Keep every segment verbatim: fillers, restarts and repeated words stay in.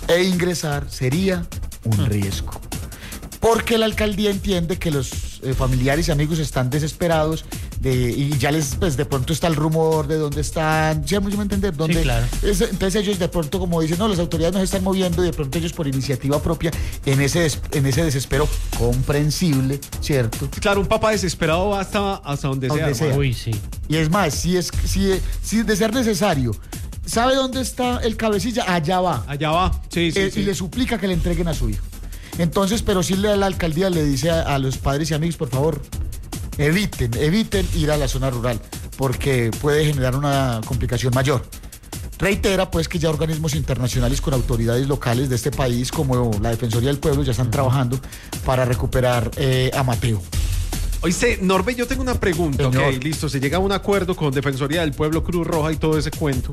e ingresar sería un riesgo. Porque la alcaldía entiende que los eh, familiares y amigos están desesperados de, y ya les, pues de pronto está el rumor de dónde están, ¿sí me entender? ¿Dónde? Sí, claro. Es, entonces ellos de pronto como dicen, no, las autoridades nos están moviendo y de pronto ellos por iniciativa propia, en ese, des, en ese desespero comprensible, ¿cierto? Claro, un papá desesperado va hasta, hasta donde, Donde sea. sea. Uy, sí. Y es más, si es si, si de ser necesario, ¿sabe dónde está el cabecilla? Allá va. Allá va, sí, sí, Eh, sí. Y le suplica que le entreguen a su hijo. Entonces, pero sí la, la alcaldía le dice a, a los padres y amigos, por favor, eviten, eviten ir a la zona rural, porque puede generar una complicación mayor. Reitera pues que ya organismos internacionales con autoridades locales de este país, como la Defensoría del Pueblo, ya están trabajando para recuperar eh, a Mateo. Oíste, Norbe, yo tengo una pregunta. Señor. Ok, listo, se llega a un acuerdo con Defensoría del Pueblo, Cruz Roja y todo ese cuento.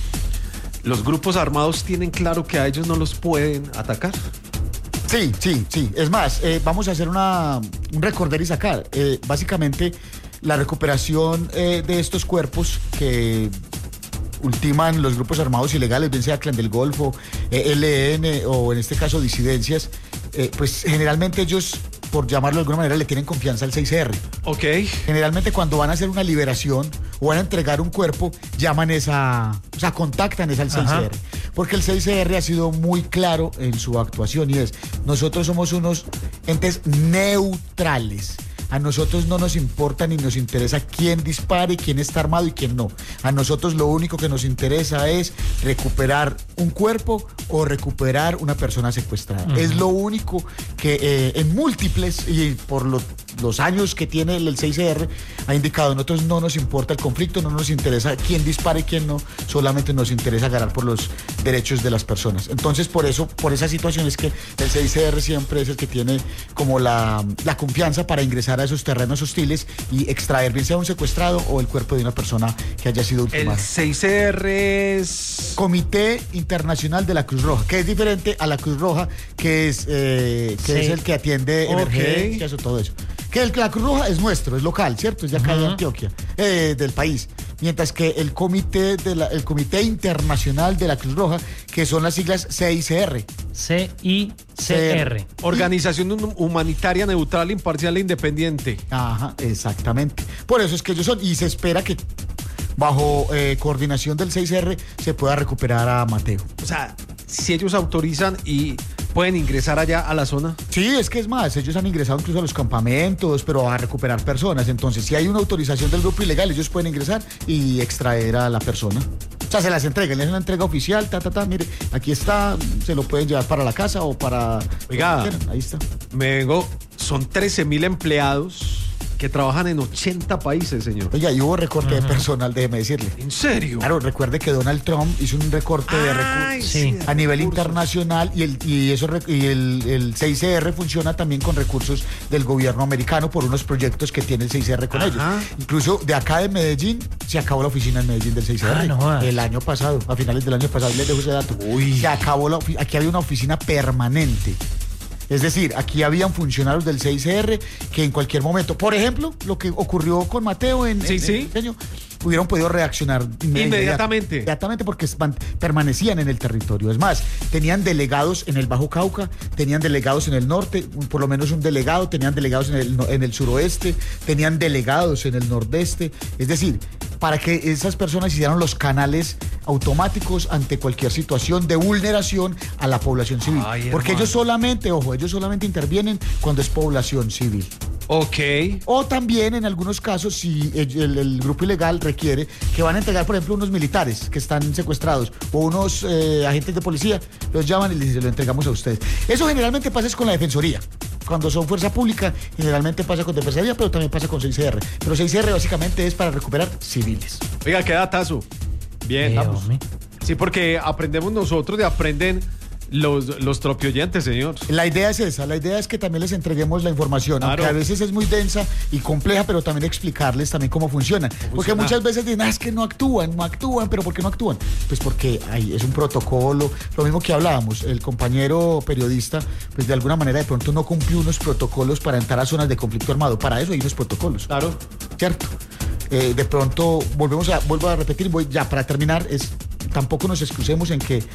¿Los grupos armados tienen claro que a ellos no los pueden atacar? Sí, sí, sí. Es más, eh, vamos a hacer una, un recorder y sacar. Eh, básicamente, la recuperación eh, de estos cuerpos que ultiman los grupos armados ilegales, bien sea Clan del Golfo, eh, L N o en este caso disidencias, eh, pues generalmente ellos, por llamarlo de alguna manera, le tienen confianza al seis R. Ok. Generalmente cuando van a hacer una liberación o van a entregar un cuerpo, llaman esa, o sea, contactan es al seis R. Porque el seis R ha sido muy claro en su actuación y es, nosotros somos unos entes neutrales. A nosotros no nos importa ni nos interesa quién dispare, quién está armado y quién no. A nosotros lo único que nos interesa es recuperar un cuerpo o recuperar una persona secuestrada. Uh-huh. Es lo único que eh, en múltiples y por lo, los años que tiene el, el seis R ha indicado, a nosotros no nos importa el conflicto, no nos interesa quién dispare y quién no, solamente nos interesa ganar por los derechos de las personas. Entonces por eso, por esa situación es que el seis R siempre es el que tiene como la, la confianza para ingresar a esos terrenos hostiles y extraer bien sea un secuestrado o el cuerpo de una persona que haya sido ultimada. El seis R es... Comité Internacional de la Cruz Roja, que es diferente a la Cruz Roja, que es, eh, que sí. es el que atiende emergencias o todo eso. Que el, la Cruz Roja es nuestro, es local, ¿cierto? Es de acá uh-huh. de Antioquia, eh, del país. Mientras que el comité, de la, el Comité Internacional de la Cruz Roja, que son las siglas C I C R. C I C R. Organización Humanitaria Neutral, Imparcial e Independiente. Ajá, exactamente. Por eso es que ellos son, y se espera que bajo eh, coordinación del seis R se pueda recuperar a Mateo. O sea, si ellos autorizan y pueden ingresar allá a la zona. Sí, es que es más, ellos han ingresado incluso a los campamentos, pero a recuperar personas. Entonces, si hay una autorización del grupo ilegal, ellos pueden ingresar y extraer a la persona. O sea, se las entregan, es una entrega oficial, ta, ta, ta, mire, aquí está, se lo pueden llevar para la casa o para... Oiga, ahí está. Me vengo, son trece mil empleados que trabajan en ochenta países, señor. Oiga, y hubo recorte uh-huh. de personal, déjeme decirle. ¿En serio? Claro, recuerde que Donald Trump hizo un recorte Ay, de recursos sí, a nivel recursos. internacional y el y eso y el, el seis R funciona también con recursos del gobierno americano por unos proyectos que tiene el seis R con Ajá. ellos. Incluso de acá de Medellín se acabó la oficina en Medellín del seis R. Ah, no, el año pasado, a finales del año pasado, les dejo ese dato. Uy. Se acabó la aquí había una oficina permanente. Es decir, aquí habían funcionarios del seis R que en cualquier momento, por ejemplo, lo que ocurrió con Mateo en, sí, en, sí. en el año, hubieran podido reaccionar inmediatamente. Inmediatamente porque permanecían en el territorio. Es más, tenían delegados en el Bajo Cauca, tenían delegados en el norte, por lo menos un delegado, tenían delegados en el, en el suroeste, tenían delegados en el nordeste. Es decir, para que esas personas hicieran los canales automáticos ante cualquier situación de vulneración a la población civil. Ay, porque hermano. ellos solamente, ojo, ellos solamente intervienen cuando es población civil. Ok. O también en algunos casos, si el, el, el grupo ilegal requiere que van a entregar, por ejemplo, unos militares que están secuestrados o unos eh, agentes de policía, los llaman y les dicen, lo entregamos a ustedes. Eso generalmente pasa es con la Defensoría. Cuando son fuerza pública, generalmente pasa con Defensoría, pero también pasa con seis R. Pero seis R básicamente es para recuperar civiles. Oiga, qué datazo. Bien, vamos. Sí, porque aprendemos nosotros y aprenden los, los tropioyentes, señor. La idea es esa, la idea es que también les entreguemos la información, claro. aunque a veces es muy densa y compleja, pero también explicarles también cómo funciona. ¿Cómo porque funciona? Muchas veces dicen, ah, es que no actúan, no actúan, pero ¿por qué no actúan? Pues porque hay, es un protocolo, lo mismo que hablábamos, el compañero periodista, pues de alguna manera de pronto no cumplió unos protocolos para entrar a zonas de conflicto armado, para eso hay unos protocolos. Claro. ¿Cierto? Eh, de pronto, volvemos a, vuelvo a repetir, voy ya para terminar, es tampoco nos excusemos en que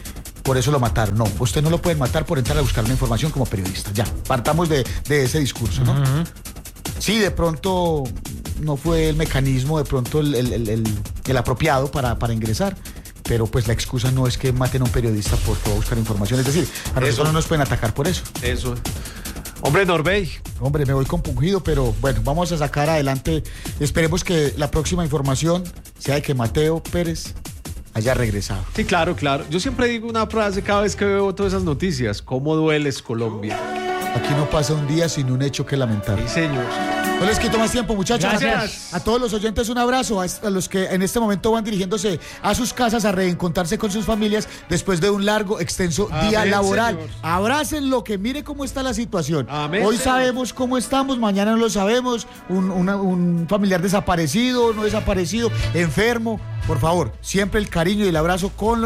por eso lo mataron. No, usted no lo pueden matar por entrar a buscar una información como periodista. Ya, partamos de, de ese discurso, ¿no? Uh-huh. Sí, de pronto no fue el mecanismo, de pronto el, el, el, el, el apropiado para, para ingresar, pero pues la excusa no es que maten a un periodista por, por buscar información. Es decir, a nosotros eso. no nos pueden atacar por eso. Eso. Hombre, Norbey. Hombre, me voy compungido, pero bueno, vamos a sacar adelante. Esperemos que la próxima información sea de que Mateo Pérez haya regresado. Sí, claro, claro. Yo siempre digo una frase cada vez que veo todas esas noticias. ¿Cómo dueles, Colombia? Aquí no pasa un día sin un hecho que lamentar. Sí, señor. No les quito más tiempo, muchachos. Gracias. A, a todos los oyentes un abrazo, a, a los que en este momento van dirigiéndose a sus casas a reencontrarse con sus familias después de un largo, extenso Amén, día laboral. Señor. Abrácenlo, que mire cómo está la situación. Amén, Hoy señor. sabemos cómo estamos, mañana no lo sabemos. Un, una, un familiar desaparecido, no desaparecido, enfermo. Por favor, siempre el cariño y el abrazo con los